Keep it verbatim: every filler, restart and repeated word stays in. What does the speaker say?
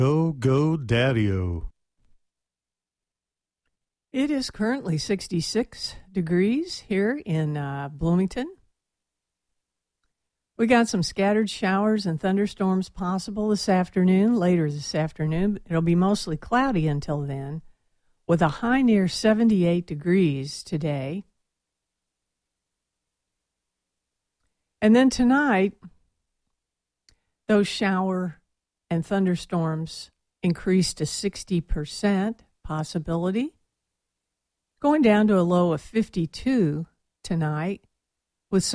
Go, go, daddy-o. It is currently sixty-six degrees here in uh, Bloomington. We got some scattered showers and thunderstorms possible this afternoon. Later this afternoon, it'll be mostly cloudy until then, with a high near seventy-eight degrees today. And then tonight, those shower and thunderstorms increase to sixty percent possibility, going down to a low of fifty-two tonight.